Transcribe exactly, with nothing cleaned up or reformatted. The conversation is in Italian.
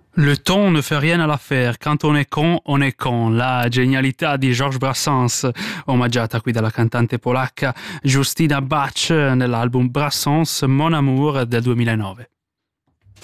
Le temps ne fait rien à l'affaire, quand on è con, on è con. La genialità di Georges Brassens, omaggiata qui dalla cantante polacca Justina Bach nell'album Brassens Mon Amour del duemilanove.